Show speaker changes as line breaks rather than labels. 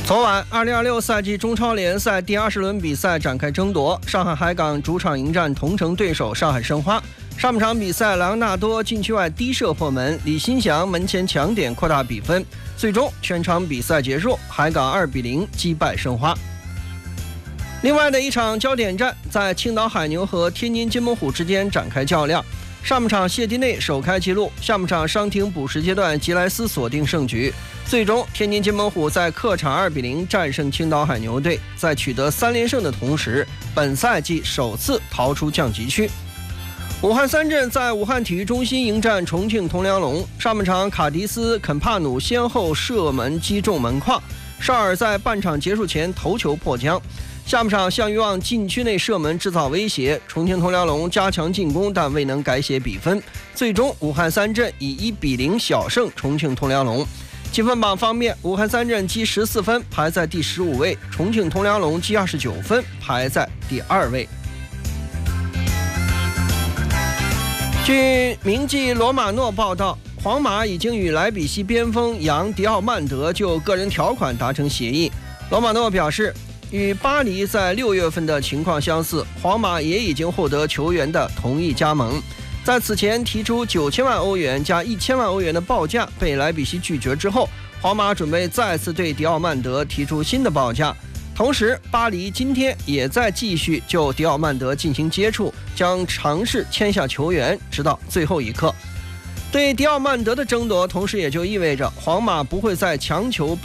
昨晚2026赛季中超联赛第20轮比赛展开争夺，上海海港主场迎战同城对手上海申花。上半场比赛，莱昂纳多禁区外低射破门，李新祥门前抢点扩大比分，最终全场比赛结束，海港2-0击败申花。另外的一场焦点战在青岛海牛和天津津门虎之间展开较量。上半场谢蒂内首开纪录，下半场伤停补时阶段吉莱斯锁定胜局。最终天津津门虎在客场2-0战胜青岛海牛队，在取得3连胜的同时，本赛季首次逃出降级区。武汉三镇在武汉体育中心迎战重庆铜梁龙，上半场卡迪斯、肯帕努先后射门击中门框，绍尔在半场结束前头球破僵。下半场项玉旺禁区内射门制造威胁，重庆铜梁龙加强进攻但未能改写比分，最终武汉三镇以1-0小胜重庆铜梁龙。积分榜方面，武汉三镇积14分排在第15位，重庆铜梁龙积29分排在第2位。据名记罗马诺报道，皇马已经与莱比锡边锋扬迪奥曼德就个人条款达成协议。罗马诺表示，与巴黎在6月份的情况相似，皇马也已经获得球员的同意加盟。在此前提出9000万欧元加1000万欧元的报价被莱比锡拒绝之后，皇马准备再次对迪奥曼德提出新的报价。同时，巴黎今天也在继续就迪奥曼德进行接触，将尝试签下球员，直到最后一刻。对迪奥曼德的争夺，同时也就意味着皇马不会再强求